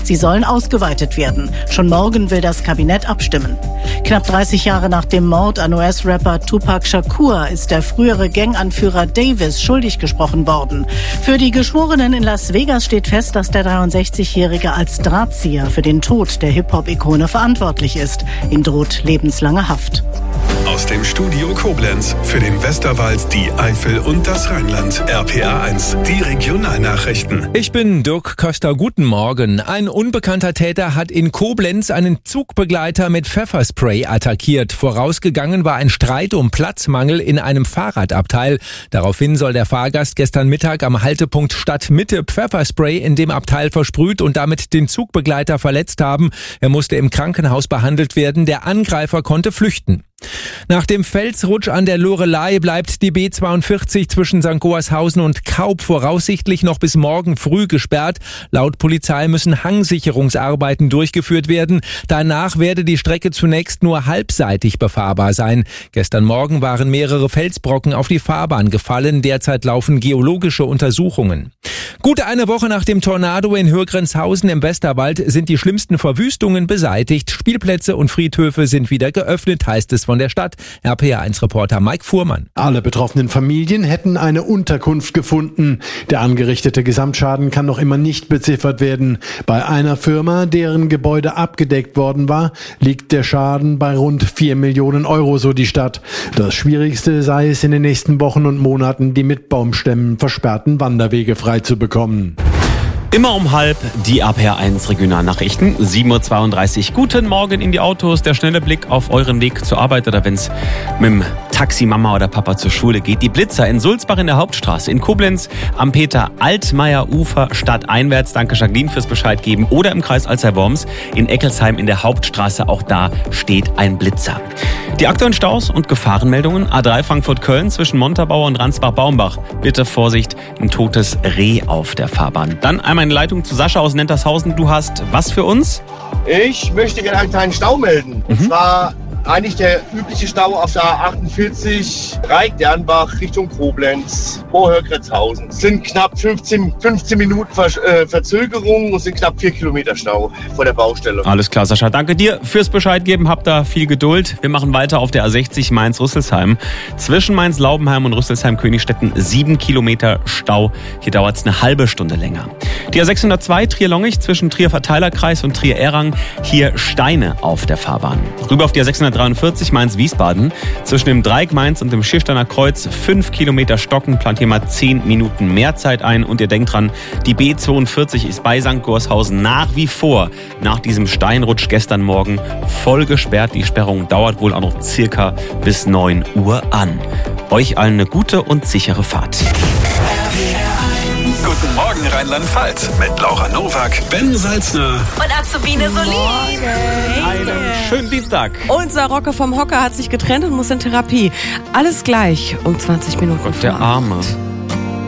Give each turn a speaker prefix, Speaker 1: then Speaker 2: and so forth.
Speaker 1: Sie sollen ausgeweitet werden. Schon morgen will das Kabinett abstimmen. Knapp 30 Jahre nach dem Mord an US-Rapper Tupac Shakur ist der frühere Ganganführer Davis schuldig gesprochen worden. Für die Geschworenen in Las Vegas steht fest, dass der 63-Jährige als Drahtzieher für den Tod der Hip-Hop-Ikone verantwortlich ist. Ihm droht lebenslange Haft.
Speaker 2: Aus dem Studio Koblenz für den Westerwald, die Eifel und das Rheinland. RPA1, die Regionalnachrichten.
Speaker 3: Ich bin Dirk Köster, guten Morgen. Ein unbekannter Täter hat in Koblenz einen Zugbegleiter mit Pfefferspray attackiert. Vorausgegangen war ein Streit um Platzmangel in einem Fahrradabteil. Daraufhin soll der Fahrgast gestern Mittag am Haltepunkt Stadtmitte Pfefferspray in dem Abteil versprüht und damit den Zugbegleiter verletzt haben. Er musste im Krankenhaus behandelt werden. Der Angreifer konnte flüchten. Nach dem Felsrutsch an der Loreley bleibt die B42 zwischen St. Goarshausen und Kaub voraussichtlich noch bis morgen früh gesperrt. Laut Polizei müssen Hangsicherungsarbeiten durchgeführt werden. Danach werde die Strecke zunächst nur halbseitig befahrbar sein. Gestern Morgen waren mehrere Felsbrocken auf die Fahrbahn gefallen. Derzeit laufen geologische Untersuchungen. Gut eine Woche nach dem Tornado in Hürgrenshausen im Westerwald sind die schlimmsten Verwüstungen beseitigt. Spielplätze und Friedhöfe sind wieder geöffnet, heißt es von der Stadt. RPA1-Reporter Mike Fuhrmann.
Speaker 4: Alle betroffenen Familien hätten eine Unterkunft gefunden. Der angerichtete Gesamtschaden kann noch immer nicht beziffert werden. Bei einer Firma, deren Gebäude abgedeckt worden war, liegt der Schaden bei rund 4 Millionen Euro, so die Stadt. Das Schwierigste sei es in den nächsten Wochen und Monaten, die mit Baumstämmen versperrten Wanderwege frei zu bekommen.
Speaker 5: Immer um 12:30 die RPA1 Regionalnachrichten, 7:32 Uhr. Guten Morgen in die Autos, der schnelle Blick auf euren Weg zur Arbeit oder wenn es mit dem Taxi Mama oder Papa zur Schule geht. Die Blitzer in Sulzbach in der Hauptstraße, in Koblenz am Peter-Altmaier-Ufer stadteinwärts. Danke Jacqueline fürs Bescheid geben. Oder im Kreis Alzey-Worms in Eckelsheim in der Hauptstraße, auch da steht ein Blitzer. Die aktuellen Staus und Gefahrenmeldungen, A3 Frankfurt-Köln zwischen Montabaur und Ransbach-Baumbach. Bitte Vorsicht, ein totes Reh auf der Fahrbahn. Dann einmal eine Leitung zu Sascha aus Nentershausen. Du hast was für uns?
Speaker 6: Ich möchte gerne einen kleinen Stau melden. Und zwar eigentlich der übliche Stau auf der A48 Reik-Dernbach Richtung Koblenz vor Hürgrenshausen. Es sind knapp 15 Minuten Verzögerung und sind knapp 4 Kilometer Stau vor der Baustelle.
Speaker 5: Alles klar, Sascha. Danke dir fürs Bescheid geben. Habt da viel Geduld. Wir machen weiter auf der A60 Mainz-Rüsselsheim. Zwischen Mainz-Laubenheim und Rüsselsheim-Königstetten 7 Kilometer Stau. Hier dauert es eine halbe Stunde länger. Die A602 Trier-Longich zwischen Trier-Verteilerkreis und Trier-Errang. Hier Steine auf der Fahrbahn. Rüber auf die A643 Mainz-Wiesbaden. Zwischen dem Dreieck Mainz und dem Schirsteiner Kreuz 5 Kilometer Stocken. Plant hier mal 10 Minuten mehr Zeit ein. Und ihr denkt dran, die B42 ist bei St. Goarshausen nach wie vor nach diesem Steinrutsch gestern Morgen voll gesperrt. Die Sperrung dauert wohl auch noch circa bis 9 Uhr an. Euch allen eine gute und sichere Fahrt.
Speaker 2: Guten Morgen Rheinland-Pfalz mit Laura Nowak, Ben Salzner
Speaker 7: und Azubine Solin.
Speaker 5: Einen schönen Dienstag.
Speaker 7: Unser Rocker vom Hocker hat sich getrennt und muss in Therapie. Alles gleich um 20 Minuten.
Speaker 5: Gott, der Arme.